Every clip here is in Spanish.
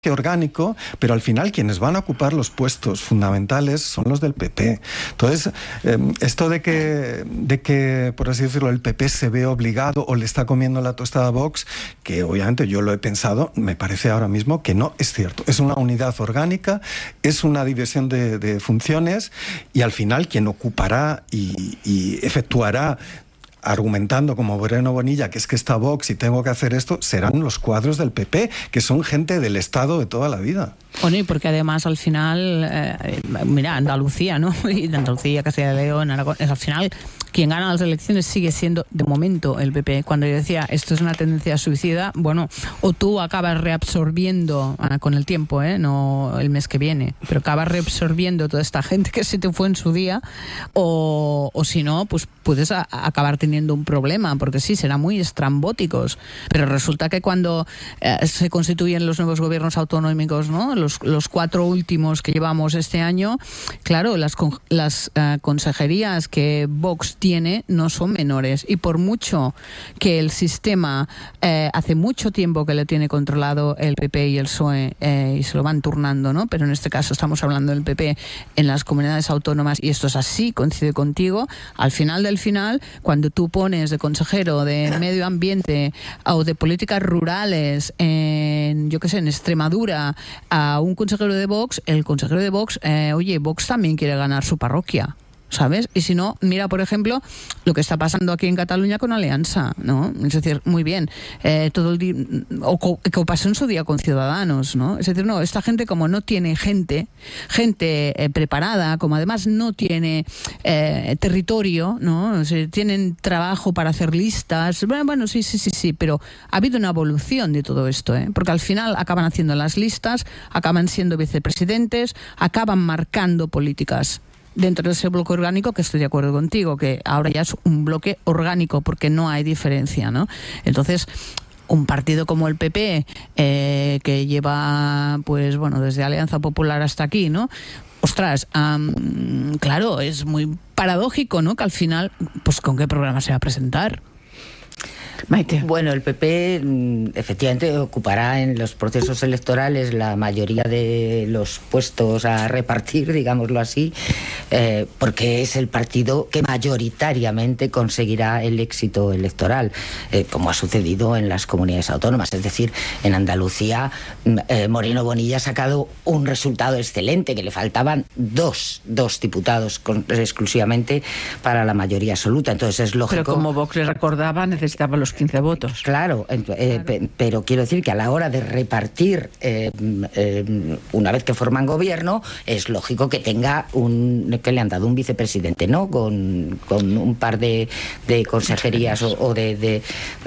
orgánico, pero al final quienes van a ocupar los puestos fundamentales son los del PP. Entonces, esto de que, por así decirlo, el PP se ve obligado o le está comiendo la tostada a Vox, que obviamente yo lo he pensado, me parece ahora mismo que no es cierto. Es una unidad orgánica, es una división de funciones, y al final quien ocupará y efectuará, argumentando como Moreno Bonilla que es que está Vox y tengo que hacer esto, serán los cuadros del PP, que son gente del Estado de toda la vida. Bueno, y porque además al final, mira, Andalucía, ¿no? Y de Andalucía, Castilla y León, Aragón, al final quien gana las elecciones sigue siendo, de momento, el PP. Cuando yo decía, esto es una tendencia suicida, bueno, o tú acabas reabsorbiendo con el tiempo, no el mes que viene, pero acabas reabsorbiendo toda esta gente que se te fue en su día, o si no, pues puedes acabar teniendo un problema, porque sí, serán muy estrambóticos, pero resulta que cuando se constituyen los nuevos gobiernos autonómicos, ¿no? Los 4 últimos que llevamos este año, claro, las consejerías que Vox tiene no son menores, y por mucho que el sistema hace mucho tiempo que lo tiene controlado el PP y el PSOE, y se lo van turnando, ¿no? Pero en este caso estamos hablando del PP en las comunidades autónomas, y esto es así, coincide contigo, al final del final, cuando tú pones de consejero de medio ambiente o de políticas rurales en Extremadura a un consejero de Vox, el consejero de Vox, Vox también quiere ganar su parroquia, ¿sabes? Y si no, mira, por ejemplo, lo que está pasando aquí en Cataluña con Alianza, ¿no? Es decir, muy bien, todo el día, o que pasó en su día con Ciudadanos, ¿no? Es decir, no, esta gente, como no tiene gente preparada, como además no tiene territorio, ¿no? O sea, tienen trabajo para hacer listas, bueno, sí, pero ha habido una evolución de todo esto, porque al final acaban haciendo las listas, acaban siendo vicepresidentes, acaban marcando políticas dentro de ese bloque orgánico, que estoy de acuerdo contigo, que ahora ya es un bloque orgánico porque no hay diferencia, ¿no? Entonces, un partido como el PP, que lleva, pues bueno, desde Alianza Popular hasta aquí, ¿no? Ostras, claro, es muy paradójico, ¿no? Que al final, pues ¿con qué programa se va a presentar? Maite. Bueno, el PP efectivamente ocupará en los procesos electorales la mayoría de los puestos a repartir, digámoslo así, porque es el partido que mayoritariamente conseguirá el éxito electoral, como ha sucedido en las comunidades autónomas. Es decir, en Andalucía, Moreno Bonilla ha sacado un resultado excelente, que le faltaban dos diputados exclusivamente para la mayoría absoluta. Entonces es lógico. Pero como Vox le recordaba, necesitaba los 15 votos. Claro, pero quiero decir que a la hora de repartir, una vez que forman gobierno, es lógico que tenga que le han dado un vicepresidente, ¿no? Con un par de consejerías o de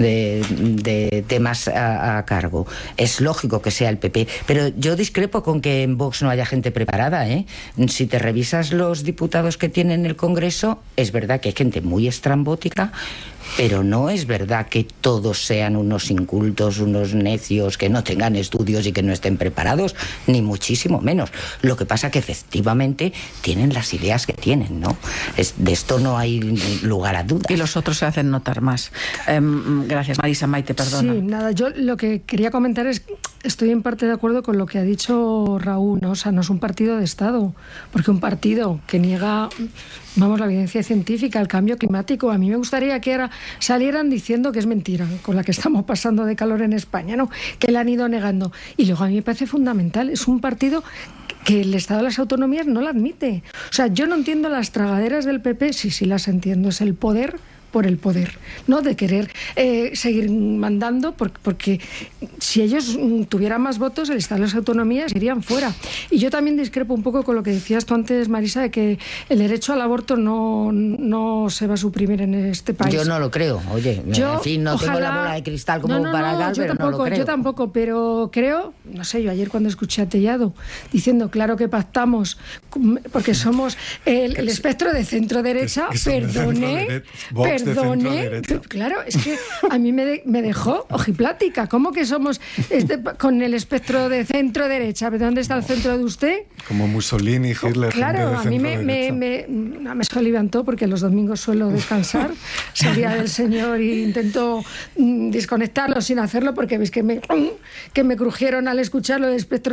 temas a cargo. Es lógico que sea el PP, pero yo discrepo con que en Vox no haya gente preparada, ¿eh? Si te revisas los diputados que tienen en el Congreso, es verdad que hay gente muy estrambótica, pero no es verdad que todos sean unos incultos, unos necios, que no tengan estudios y que no estén preparados, ni muchísimo menos. Lo que pasa que efectivamente tienen las ideas que tienen, ¿no? De esto no hay lugar a dudas. Y los otros se hacen notar más. Gracias, Marisa. Maite, perdona. Sí, nada, yo lo que quería comentar es, estoy en parte de acuerdo con lo que ha dicho Raúl, ¿no? O sea, no es un partido de Estado, porque un partido que niega, la evidencia científica, el cambio climático, a mí me gustaría que ahora salieran diciendo que es mentira, con la que estamos pasando de calor en España, ¿no? Que la han ido negando. Y luego a mí me parece fundamental, es un partido que el Estado de las autonomías no la admite. O sea, yo no entiendo las tragaderas del PP, sí las entiendo, es el poder por el poder, ¿no? De querer seguir mandando, porque si ellos tuvieran más votos, el Estado de las autonomías irían fuera. Y yo también discrepo un poco con lo que decías tú antes, Marisa, de que el derecho al aborto no se va a suprimir en este país. Yo no lo creo, oye, en fin, no tengo la bola de cristal como para pero no lo creo. Yo tampoco, pero creo, no sé, yo ayer cuando escuché a Tellado diciendo, claro que pactamos, porque somos el espectro de centro-derecha, perdone, centro-derecha. Claro, es que a mí me dejó ojiplática. ¿Cómo que somos con el espectro de centro-derecha? ¿Dónde está el centro de usted? Como Mussolini, Hitler. Claro, a mí me solivantó porque los domingos suelo descansar. Salía del Señor e intento desconectarlo sin hacerlo porque veis que me crujieron al escucharlo de espectro